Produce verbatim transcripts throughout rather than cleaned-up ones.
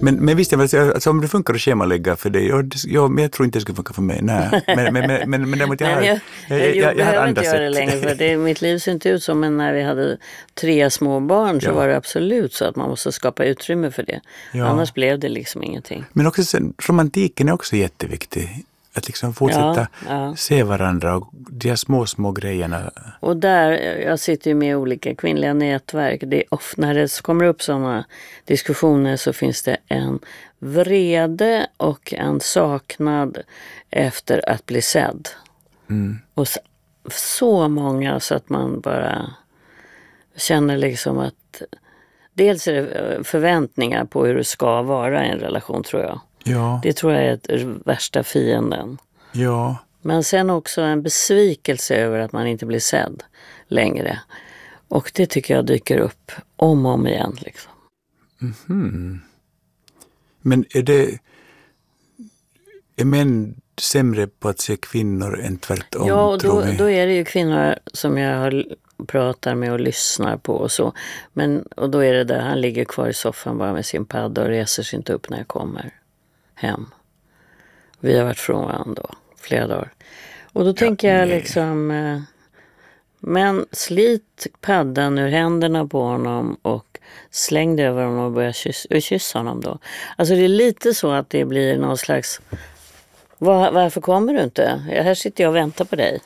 Men, men visst, jag säga, alltså, om det funkar att schemalägga för dig, ja, ja, men jag tror inte det skulle funka för mig. Nej. Men, men, men, men, men däremot jag har, jag, jag, jag, jag, jag har behöver andra inte göra det sätt. längre, för det, mitt liv ser inte ut som, men när vi hade tre små barn så Ja. var det absolut så att man måste skapa utrymme för det. Ja. Annars blev det liksom ingenting. Men också sen, romantiken är också jätteviktig. Att liksom fortsätta Ja, ja. se varandra och de här små, små grejerna. Och där, jag sitter ju med i olika kvinnliga nätverk. Det är ofta, när det kommer upp sådana diskussioner så finns det en vrede och en saknad efter att bli sedd. Mm. Och så, så många så att man bara känner liksom att dels är det förväntningar på hur det ska vara i en relation, tror jag. Ja, Det tror jag är ett värsta fienden. ja. Men sen också en besvikelse över att man inte blir sedd längre. Och det tycker jag dyker upp om och om igen. Liksom. Mm. Men är det... Är män sämre på att se kvinnor än tvärtom? Ja, och då, tror vi? då är det ju kvinnor som jag har, pratar med och lyssnar på och så. Men, och då är det där, han ligger kvar i soffan bara med sin padda och reser sig inte upp när jag kommer hem. Vi har varit från varandra då, flera dagar. Och då ja, tänker jag nej. liksom, eh, men slit paddan ur händerna på honom och släng det över honom och börja kyssa, kyssa honom då. Alltså det är lite så att det blir någon slags, var, varför kommer du inte? Här sitter jag och väntar på dig.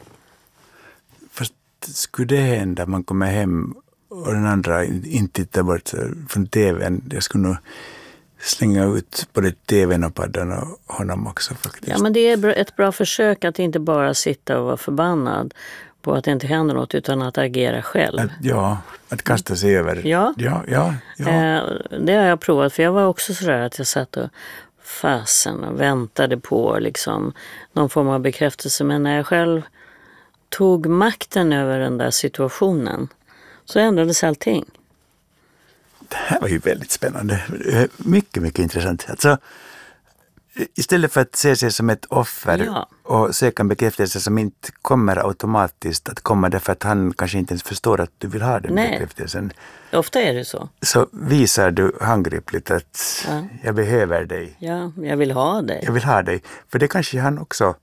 Fast skulle det hända, man kommer hem och den andra inte tittar bort från tvn, jag skulle nog slänga ut både tvn och paddan och honom också faktiskt. Ja, men det är ett bra försök att inte bara sitta och vara förbannad på att det inte händer något, utan att agera själv. Att, ja, att kasta sig över. Ja, ja, ja, ja. Eh, det har jag provat, för jag var också sådär att jag satt och fasen och väntade på liksom någon form av bekräftelse. Men när jag själv tog makten över den där situationen så ändrades allting. Det här var ju väldigt spännande. Mycket, mycket intressant. Alltså, istället för att se sig som ett offer ja. och söka en bekräftelse som inte kommer automatiskt att komma därför att han kanske inte ens förstår att du vill ha den Nej. bekräftelsen. Ofta är det så. Så visar du handgripligt att ja. jag behöver dig. Ja, jag vill ha dig. Jag vill ha dig. För det kanske han också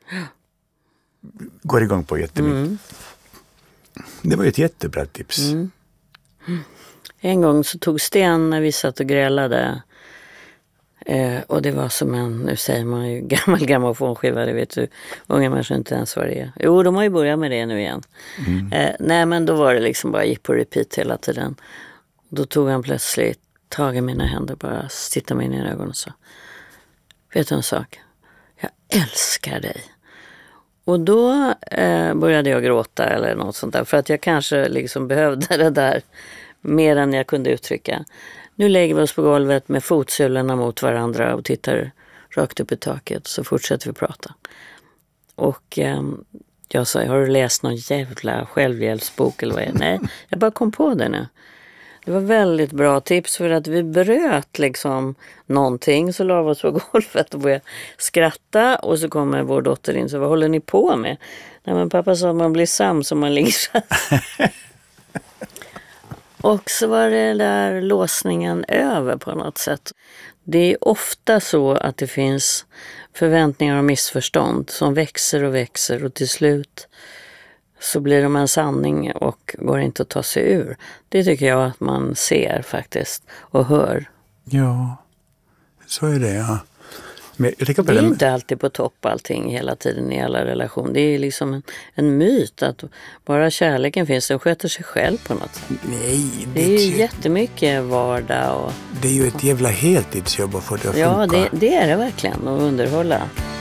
går igång på jättemycket. Mm. Det var ju ett jättebra tips. Mm. En gång så tog Sten när vi satt och grälade. Eh, och det var som en, nu säger man ju gammal grammofonskiva, det vet du. Unga människor inte ens vad det är. Jo, de har ju börjat med det nu igen. Mm. Eh, nej, men då var det liksom bara gick på repeat hela tiden. Då tog han plötsligt tag i mina händer, bara tittade mig in i ögonen och sa: vet du en sak? Jag älskar dig. Och då eh, började jag gråta eller något sånt där. För att jag kanske liksom behövde det där mer än jag kunde uttrycka. Nu lägger vi oss på golvet med fotsulorna mot varandra och tittar rakt upp i taket. Så fortsätter vi prata. Och eh, jag sa, har du läst någon jävla självhjälpsbok eller vad är det? Nej, jag bara kom på det nu. Det var väldigt bra tips, för att vi bröt liksom någonting, så la vi oss på golvet och började skratta, och så kommer vår dotter in, så vad håller ni på med? Nej, men pappa sa att man blir sams om man ligger så. Och så var det där låsningen över på något sätt. Det är ofta så att det finns förväntningar och missförstånd som växer och växer, och till slut så blir de en sanning och går inte att ta sig ur. Det tycker jag att man ser faktiskt och hör. Ja, så är det, ja. Men jag tänker på det är det. Inte alltid på topp allting hela tiden i alla relationer. Det är liksom en, en myt att bara kärleken finns, den sköter sig själv på något sätt. Nej. Det, det är ju jättemycket vardag. Och, det är ju ett jävla heltidsjobb att få det att ja, funka. Ja, det, det är det verkligen, att underhålla.